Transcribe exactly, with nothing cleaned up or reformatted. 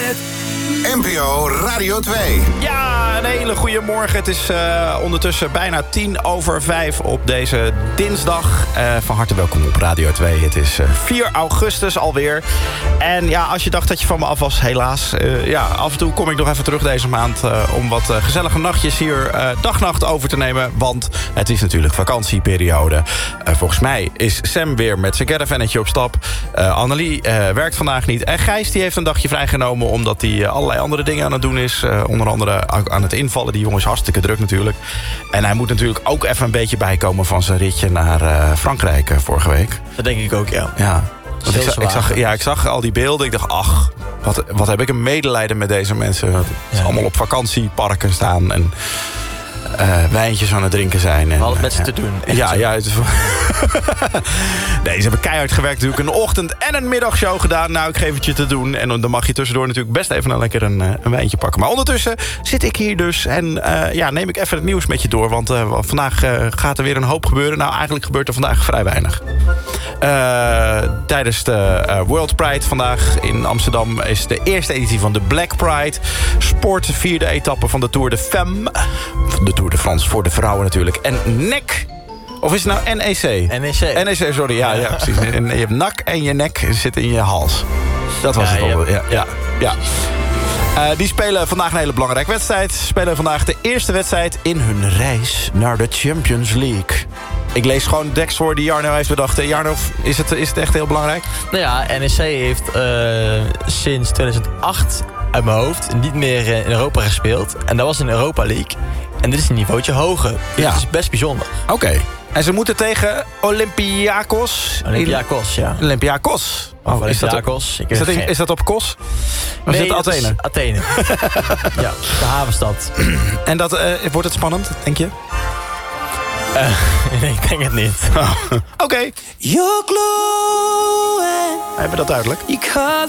N P O Radio twee. Ja, een hele goede morgen. Het is uh, ondertussen bijna tien over vijf op deze dinsdag. Uh, van harte welkom op Radio twee. Het is uh, vier augustus alweer. En ja, als je dacht dat je van me af was, helaas. Uh, ja, af en toe kom ik nog even terug deze maand... Uh, om wat uh, gezellige nachtjes hier uh, dag-nacht over te nemen. Want het is natuurlijk vakantieperiode. Uh, volgens mij is Sam weer met zijn caravannetje op stap. Uh, Annelie uh, werkt vandaag niet. En Gijs die heeft een dagje vrijgenomen... omdat hij uh, allerlei andere dingen aan het doen is. Uh, onder andere aan het invallen. Die jongen is hartstikke druk natuurlijk. En hij moet natuurlijk ook even een beetje bijkomen... van zijn ritje naar uh, Frankrijk uh, vorige week. Dat denk ik ook, ja. Ja. Want ik, zag, ik, zag, ja, ik zag al die beelden. Ik dacht, ach, wat, wat heb ik een medelijden met deze mensen. Ze ja. allemaal op vakantieparken staan... en Uh, wijntjes aan het drinken zijn. En, alles met ze uh, te doen. Ja, ja. Het is... nee, ze hebben keihard gewerkt natuurlijk. Een ochtend- en een middagshow gedaan. Nou, ik geef het je te doen. En dan mag je tussendoor natuurlijk best even een lekker een, een wijntje pakken. Maar ondertussen zit ik hier dus. En uh, ja, neem ik even het nieuws met je door. Want uh, vandaag uh, gaat er weer een hoop gebeuren. Nou, eigenlijk gebeurt er vandaag vrij weinig. Uh, tijdens de uh, World Pride vandaag in Amsterdam... is de eerste editie van de Black Pride. Sport, vierde etappe van de Tour de Femme. De Tour de France voor de vrouwen natuurlijk. En N E C. Of is het nou N E C? N E C. N E C, sorry. Ja, ja precies. En je hebt N A C en je nek zitten in je hals. Dat was ja, het al. Ja, ja, ja, ja. Uh, die spelen vandaag een hele belangrijke wedstrijd. Spelen vandaag de eerste wedstrijd in hun reis naar de Champions League. Ik lees gewoon tekst voor die Jarno heeft bedacht. Jarno, is het, is het echt heel belangrijk? Nou ja, N E C heeft uh, sinds tweeduizend acht uit mijn hoofd niet meer in Europa gespeeld. En dat was in Europa League. En dit is een niveautje hoger. Dus ja. Het is best bijzonder. Oké. Okay. En ze moeten tegen Olympiakos. Olympiakos, ja. Olympiakos. Oh, oh, is, dat op, is, dat in, is dat op Kos? Of nee, is dat Athene? Is Athene. Ja, de havenstad. En dat, uh, wordt het spannend, denk je? Uh, nee, ik denk het niet. Oh. Oké. Okay. Hebben we dat duidelijk?